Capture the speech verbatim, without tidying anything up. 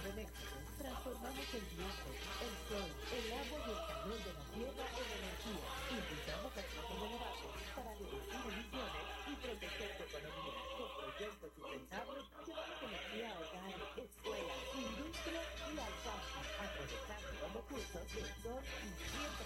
de México, transformamos el viento, el sol, el agua y el calor de la tierra en energía. Impulsamos acciones renovables para reducir emisiones y proteger tu economía. Con proyectos sustentables, llevamos energía a hogares, escuelas, industria y al campo, aprovechando los recursos del sol y viento